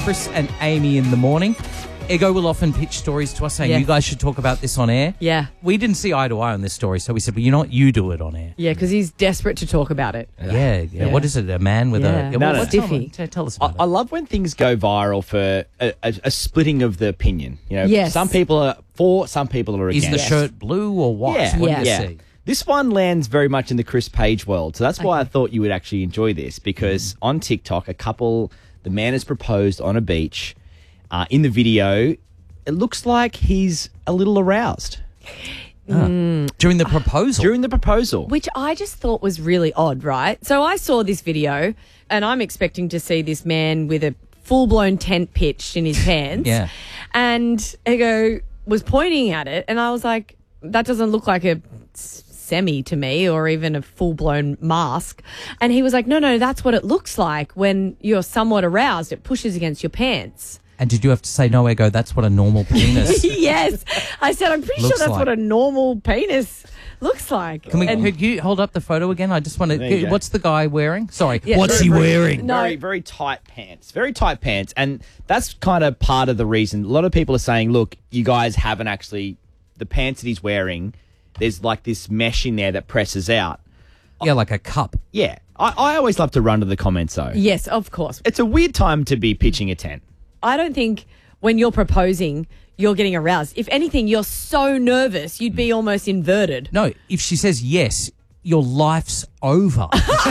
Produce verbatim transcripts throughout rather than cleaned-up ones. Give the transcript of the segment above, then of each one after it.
Chris and Amy in the morning. Ego will often pitch stories to us saying, Yes. you guys should talk about this on air. Yeah. We didn't see eye to eye on this story, so we said, well, you know what? You do it on air. Yeah, because he's desperate to talk about it. Yeah, yeah. Yeah. What is it? A man with Yeah. a... No, well, no. what- tell, Stiffy. tell, tell us I, about I it. love when things go viral for a, a, a splitting of the opinion. You know, Yes. some people are for, some people are Is against. the shirt blue or white? Yeah. What do Yeah. you Yeah. see? This one lands very much in the Chris Page world. So that's why I thought you would actually enjoy this, because on TikTok, a couple, the man has proposed on a beach. Uh, in the video, it looks like he's a little aroused During the proposal? during the proposal. Which I just thought was really odd, right? So I saw this video and I'm expecting to see this man with a full-blown tent pitched in his pants. Yeah. And Ego was pointing at it and I was like, that doesn't look like a s- semi to me or even a full-blown mask. And he was like, no, no, that's what it looks like when you're somewhat aroused. It pushes against your pants. And did you have to say, no, Ego, that's what a normal penis... Yes. I said, I'm pretty sure Looks that's like. what a normal penis looks like. Can we? And- Could you hold up the photo again? I just want There you to. go. What's the guy wearing? Sorry, Yeah, what's very, he very- wearing? No. Very, very tight pants. Very tight pants. And that's kind of part of the reason. A lot of people are saying, look, you guys haven't actually, the pants that he's wearing, there's like this mesh in there that presses out. Yeah, like a cup. Yeah. I, I always love to run to the comments, though. Yes, of course. It's a weird time to be pitching a tent. I don't think when you're proposing, you're getting aroused. If anything, you're so nervous, you'd be almost inverted. No, if she says yes, your life's over,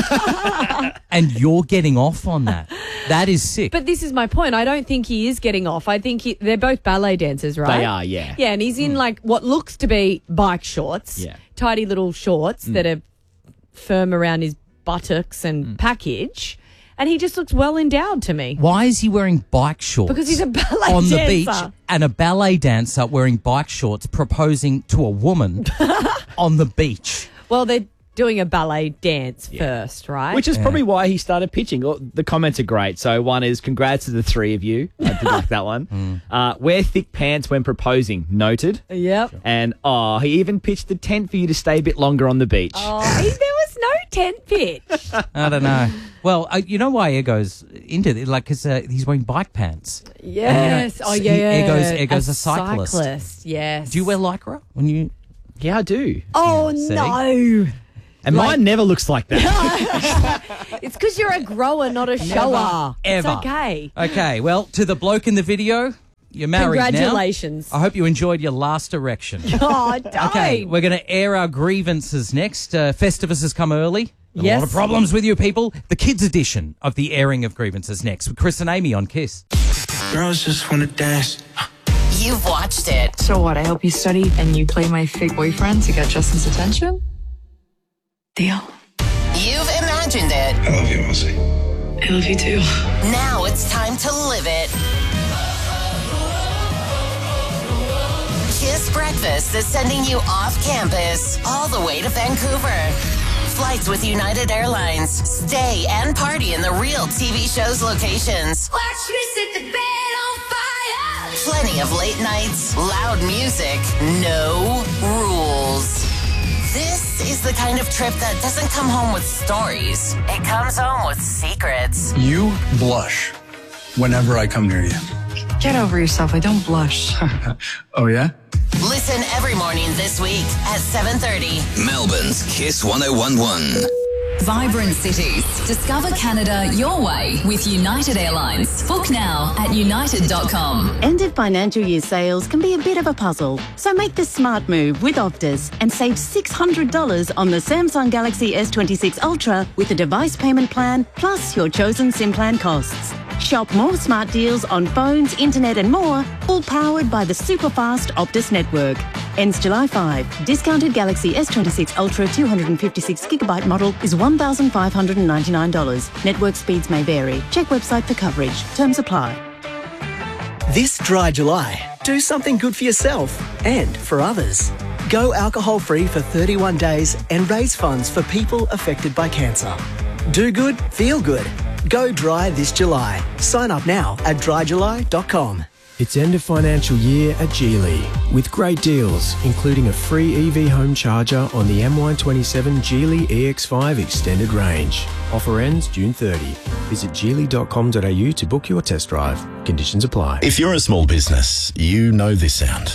and you're getting off on that. That is sick. But this is my point. I don't think he is getting off. I think he, they're both ballet dancers, right? They are, yeah. Yeah, and he's in like what looks to be bike shorts, Yeah. tidy little shorts that are firm around his buttocks and package. And he just looks well endowed to me. Why is he wearing bike shorts? Because he's a ballet on the dancer. beach, and a ballet dancer wearing bike shorts proposing to a woman on the beach. Well, they're doing a ballet dance first, right? Which is probably why he started pitching. Oh, the comments are great. So one is, congrats to the three of you. I did like that one. Uh, wear thick pants when proposing. Noted. Yep. And, oh, he even pitched the tent for you to stay a bit longer on the beach. Oh, he, there was no tent pitch. I don't know. Well, uh, you know why Ego's into it? Like, because uh, he's wearing bike pants. Yes. And, Oh, you know, yeah. he- yeah. Ego's- Ego's a cyclist. cyclist. Yes. Do you wear lycra when you? Yeah, I do. Oh, Yeah, see? no. And Like- mine never looks like that. It's because you're a grower, not a shower. Ever. It's okay. Okay. Well, to the bloke in the video, you're married now. Congratulations. I hope you enjoyed your last erection. Oh, don't. Okay, we're going to air our grievances next. Uh, Festivus has come early. A Yes. lot of problems with you people. The kids' edition of the airing of grievances next with Chris and Amy on Kiss. Girls just wanna dance. You've watched it. So what? I help you study and you play my fake boyfriend to get Justin's attention? Deal. You've imagined it. I love you, Ozzy. I love you too. Now it's time to live it. Kiss Breakfast is sending you off campus all the way to Vancouver. Flights with United Airlines. Stay and party in the real T V show's locations. Watch me set the bed on fire. Plenty of late nights, loud music, no rules. This is the kind of trip that doesn't come home with stories. It comes home with secrets. You blush whenever I come near you. Get over yourself. I don't blush. Oh, yeah? Listen every morning this week at seven thirty. Melbourne's Kiss one oh one point one. Vibrant cities. Discover Canada your way with United Airlines. Book now at united dot com. End of financial year sales can be a bit of a puzzle, so make the smart move with Optus and save six hundred dollars on the Samsung Galaxy S twenty-six Ultra with a device payment plan plus your chosen SIM plan costs. Shop more smart deals on phones, internet and more, all powered by the super-fast Optus network. Ends July fifth. Discounted Galaxy S twenty-six Ultra two hundred fifty-six gigabyte model is one thousand five hundred ninety-nine dollars. Network speeds may vary. Check website for coverage. Terms apply. This dry July, do something good for yourself and for others. Go alcohol-free for thirty-one days and raise funds for people affected by cancer. Do good, feel good. Go dry this July. Sign up now at dry july dot com. It's end of financial year at Geely, with great deals, including a free E V home charger on the M Y twenty-seven Geely E X five Extended Range. Offer ends June thirtieth. Visit geely dot com dot a u to book your test drive. Conditions apply. If you're a small business, you know this sound.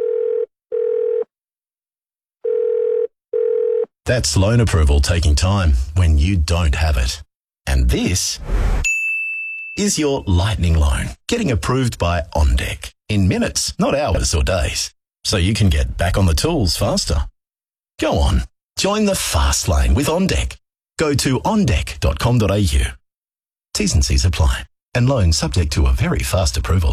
That's loan approval taking time when you don't have it. And this is your lightning loan getting approved by OnDeck in minutes, not hours or days, so you can get back on the tools faster. Go on, join the fast lane with OnDeck. Go to on deck dot com dot a u. T's and C's apply, and loans subject to a very fast approval.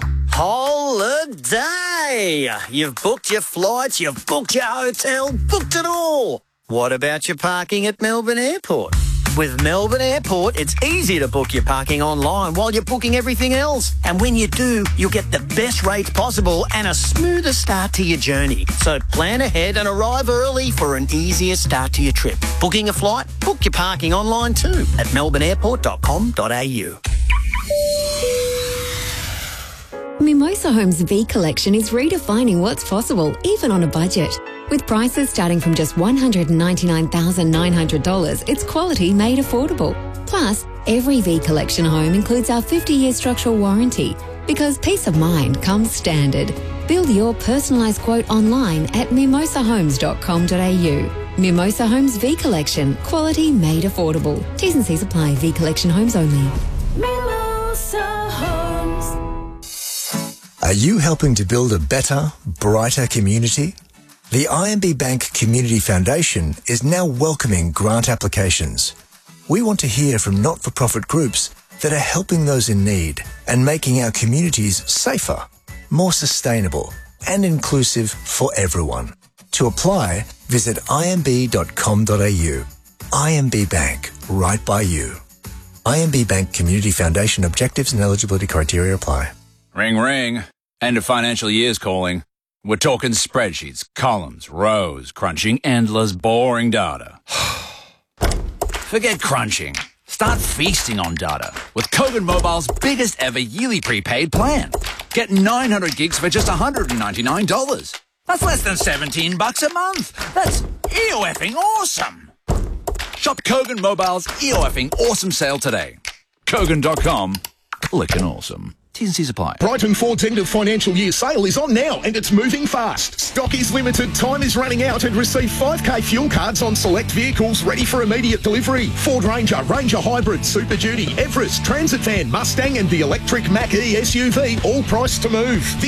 Holiday! You've booked your flights, you've booked your hotel, booked it all. What about your parking at Melbourne Airport? With Melbourne Airport, it's easy to book your parking online while you're booking everything else. And when you do, you'll get the best rates possible and a smoother start to your journey. So plan ahead and arrive early for an easier start to your trip. Booking a flight? Book your parking online too at melbourne airport dot com dot a u. Mimosa Homes V Collection is redefining what's possible, even on a budget. With prices starting from just one hundred ninety-nine thousand nine hundred dollars, it's quality made affordable. Plus, every V Collection home includes our fifty-year structural warranty, because peace of mind comes standard. Build your personalised quote online at mimosa homes dot com dot a u. Mimosa Homes V Collection, quality made affordable. T's and C's apply. V Collection homes only. Mimosa Homes. Are you helping to build a better, brighter community? The I M B Bank Community Foundation is now welcoming grant applications. We want to hear from not-for-profit groups that are helping those in need and making our communities safer, more sustainable and inclusive for everyone. To apply, visit i m b dot com dot a u. I M B Bank, right by you. I M B Bank Community Foundation objectives and eligibility criteria apply. Ring, ring. End of financial year's calling. We're talking spreadsheets, columns, rows, crunching endless, boring data. Forget crunching. Start feasting on data with Kogan Mobile's biggest ever yearly prepaid plan. Get nine hundred gigs for just one hundred ninety-nine dollars. That's less than seventeen bucks a month. That's E O F-ing awesome. Shop Kogan Mobile's E O F-ing awesome sale today. Kogan dot com. Clickin' awesome. T's and C's apply. Brighton Ford's end of financial year sale is on now and it's moving fast. Stock is limited, time is running out, and receive five K fuel cards on select vehicles ready for immediate delivery. Ford Ranger, Ranger Hybrid, Super Duty, Everest, Transit Van, Mustang and the electric Mach-E S U V, all priced to move.